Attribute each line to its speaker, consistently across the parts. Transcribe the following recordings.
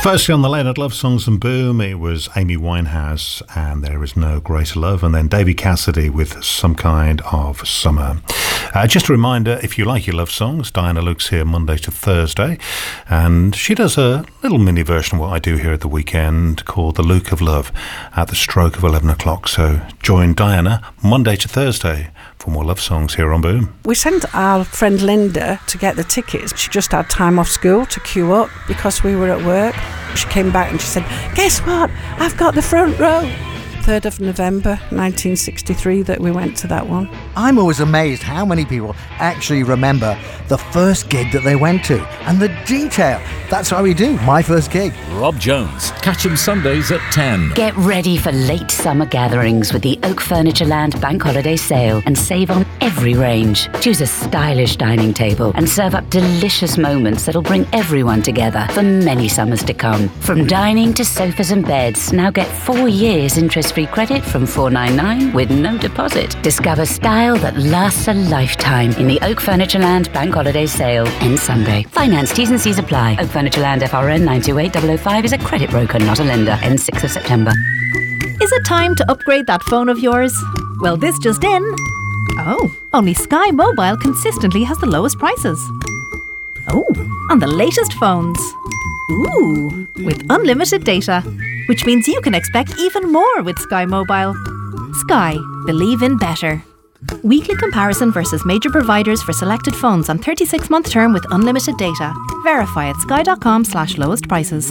Speaker 1: Firstly, on the Leonard Love Songs and Boom, it was Amy Winehouse and There Is No Greater Love, and then Davy Cassidy with Some Kind of Summer. Just a reminder, if you like your love songs, Diana Luke's here Monday to Thursday, and she does a little mini version of what I do here at the weekend called The Luke of Love at the stroke of 11 o'clock. So join Diana Monday to Thursday for more love songs here on Boom.
Speaker 2: We sent our friend Linda to get the tickets. She just had time off school to queue up because we were at work. She came back and she said, "Guess what? I've got the front row." 3rd of November 1963 that we went to that one.
Speaker 3: I'm always amazed how many people actually remember the first gig that they went to and the detail. That's how we do My First Gig.
Speaker 4: Rob Jones. Catch him Sundays at 10.
Speaker 5: Get ready for late summer gatherings with the Oak Furniture Land Bank Holiday Sale and save on every range. Choose a stylish dining table and serve up delicious moments that'll bring everyone together for many summers to come. From dining to sofas and beds, now get 4 years interest-free credit from $499 with no deposit. Discover style that lasts a lifetime in the Oak Furniture Land Bank Holiday Sale. Ends Sunday. Finance T's and C's apply. Oak Furniture Land FRN 928005 is a credit broker, not a lender. Ends 6th of September.
Speaker 6: Is it time to upgrade that phone of yours? Well, this just in. Oh, only Sky Mobile consistently has the lowest prices. Oh, on the latest phones. Ooh, with unlimited data, which means you can expect even more with Sky Mobile. Sky, believe in better. Weekly comparison versus major providers for selected phones on 36-month term with unlimited data. Verify at sky.com/lowest prices.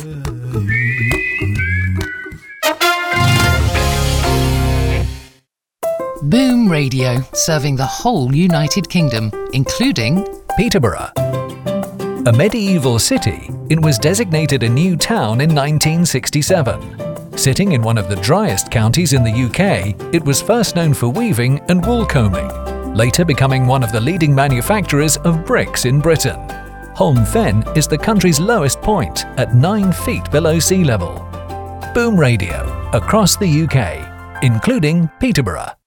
Speaker 7: Boom Radio, serving the whole United Kingdom, including
Speaker 8: Peterborough. A medieval city, it was designated a new town in 1967. Sitting in one of the driest counties in the UK, it was first known for weaving and wool combing, later becoming one of the leading manufacturers of bricks in Britain. Holm Fen is the country's lowest point at 9 feet below sea level. Boom Radio, across the UK, including Peterborough.